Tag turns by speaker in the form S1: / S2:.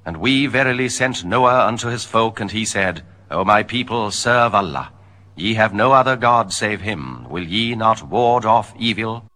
S1: And we verily sent Noah unto his folk, and he said, O my people, serve Allah. Ye have no other God save him. Will ye not ward off evil?